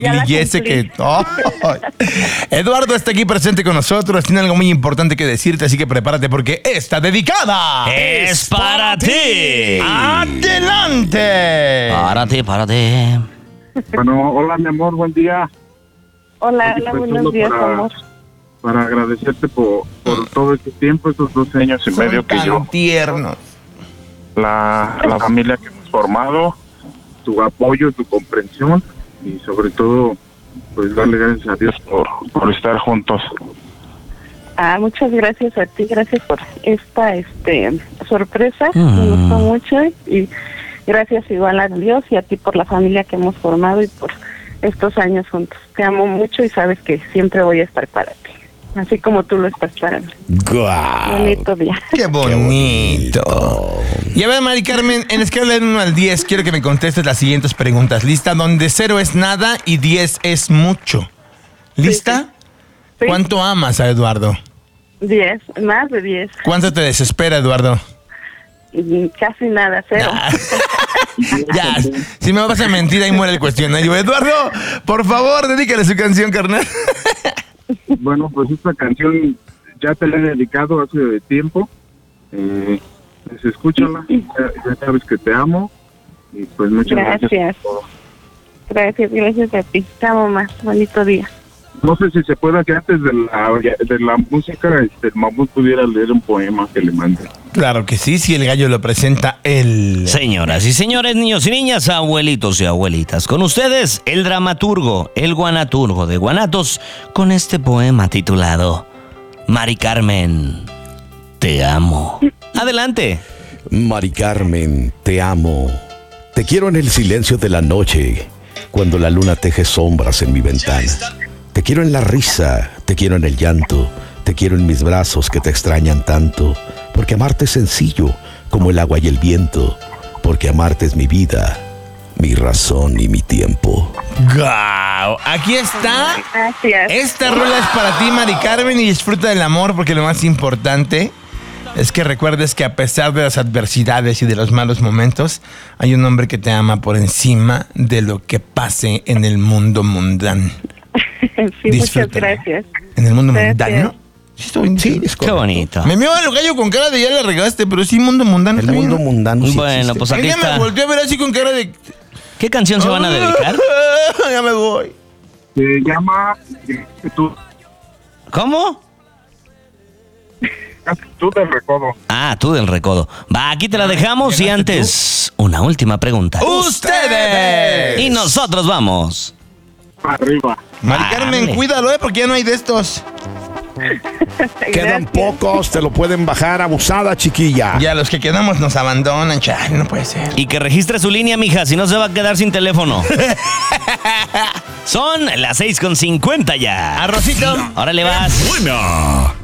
Ya la Ese cumplí. que... ¡Oh! Eduardo está aquí presente con nosotros, tiene algo muy importante que decirte, así que prepárate porque está dedicada. Es para ti. ¡Adelante! Párate. Bueno, hola mi amor, buen día. Hola, Aquí hola, pensando buenos días, amor. Para agradecerte por todo este tiempo, estos 12 años y medio Son que yo, tan tiernos. la familia que hemos formado, tu apoyo, tu comprensión y sobre todo, pues darle gracias a Dios por estar juntos. Muchas gracias a ti, gracias por esta sorpresa, me gustó mucho y gracias igual a Dios y a ti por la familia que hemos formado y por estos años juntos. Te amo mucho y sabes que siempre voy a estar para ti, así como tú lo estás para mí. Guau. Bonito día. ¡Qué bonito! Y a ver, Mari Carmen, en escala de 1 al 10, quiero que me contestes las siguientes preguntas. ¿Lista? Donde 0 es nada y 10 es mucho. ¿Lista? Sí. ¿Cuánto amas a Eduardo? 10, más de 10. ¿Cuánto te desespera, Eduardo? Casi nada, 0. Ya, si me vas a mentir, ahí muere el cuestionario. Eduardo, por favor, dedícale su canción, carnal. Bueno, pues esta canción ya te la he dedicado hace tiempo. Pues escúchala, ya sabes que te amo y pues muchas gracias. Gracias. por todo. Gracias a ti. Te amo más. Bonito día. No sé si se pueda que antes de la música el Mamut pudiera leer un poema que le mande. Claro que sí, si el gallo lo presenta él. Señoras y señores, niños y niñas, abuelitos y abuelitas, con ustedes el dramaturgo, el guanaturgo de Guanatos, con este poema titulado Mari Carmen, te amo. Adelante. Mari Carmen, te amo. Te quiero en el silencio de la noche, cuando la luna teje sombras en mi ventana. Te quiero en la risa, te quiero en el llanto, te quiero en mis brazos que te extrañan tanto, porque amarte es sencillo como el agua y el viento, porque amarte es mi vida, mi razón y mi tiempo. ¡Guau! Aquí está. Gracias. Esta rola es para ti, Mari Carmen, y disfruta del amor porque lo más importante es que recuerdes que a pesar de las adversidades y de los malos momentos, hay un hombre que te ama por encima de lo que pase en el mundo mundano. Sí, muchas Disfrútala. gracias. ¿En el mundo Gracias. mundano? Sí, es Qué correcto. bonito. Me miro al gallo con cara de ya la regaste, pero sí mundo mundano. El está bien, mundo ¿no? mundano sí Bueno, existe. pues aquí Ella me está. volteó a ver así con cara de... ¿Qué canción se van a dedicar? Ya me voy. Se llama ¿Cómo? tú del recodo. Ah, tú del recodo. Va, aquí te la dejamos y antes, una última pregunta. ¡Ustedes! Y nosotros vamos. Arriba. Mari Carmen, Vale. cuídalo, porque ya no hay de estos. Quedan pocos, te lo pueden bajar, abusada chiquilla. Ya los que quedamos nos abandonan, chale, no puede ser. Y que registre su línea, mija, si no se va a quedar sin teléfono. Son las 6:50 ya. Arrocito. Órale vas. Buena.